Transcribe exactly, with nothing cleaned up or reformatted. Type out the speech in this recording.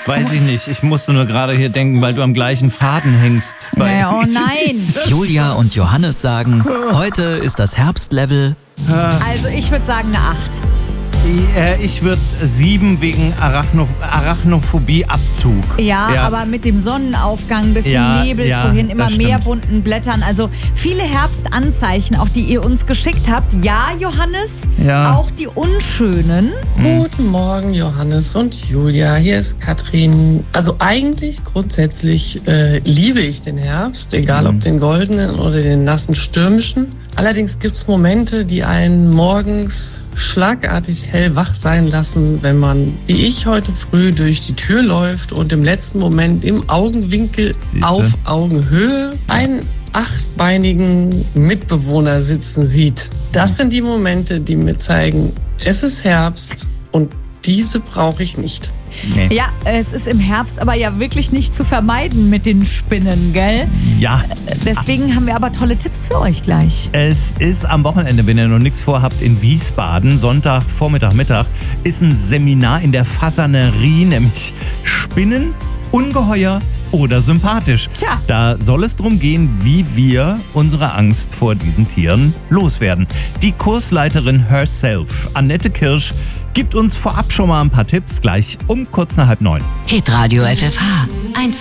Weiß ich nicht. Ich musste nur gerade hier denken, weil du am gleichen Faden hängst. Ja, ja, oh nein. Julia und Johannes sagen, heute ist das Herbstlevel. Also ich würde sagen eine acht. Ich würde sieben wegen Arachno- Arachnophobie-Abzug. Ja, ja, aber mit dem Sonnenaufgang, bisschen ja, Nebel ja, vorhin, immer mehr stimmt. bunten Blättern. Also viele Herbstanzeichen, auch die ihr uns geschickt habt. Ja, Johannes, ja. auch die unschönen. Guten Morgen, Johannes und Julia. Hier ist Katrin. Also eigentlich grundsätzlich äh, liebe ich den Herbst, egal ob den goldenen oder den nassen stürmischen. Allerdings gibt es Momente, die einen morgens schlagartig hellwach sein lassen, wenn man, wie ich heute früh, durch die Tür läuft und im letzten Moment im Augenwinkel Siehste? auf Augenhöhe einen achtbeinigen Mitbewohner sitzen sieht. Das sind die Momente, die mir zeigen, es ist Herbst und diese brauche ich nicht. Nee. Ja, es ist im Herbst aber ja wirklich nicht zu vermeiden mit den Spinnen, gell? Ja. Deswegen haben wir aber tolle Tipps für euch gleich. Es ist am Wochenende, wenn ihr noch nichts vorhabt, in Wiesbaden, Sonntag, Vormittag, Mittag, ist ein Seminar in der Fasanerie, nämlich Spinnen, Ungeheuer oder sympathisch. Tja. Da soll es darum gehen, wie wir unsere Angst vor diesen Tieren loswerden. Die Kursleiterin herself, Annette Kirsch, gibt uns vorab schon mal ein paar Tipps, gleich um kurz nach halb neun. Hitradio F F H. Einfach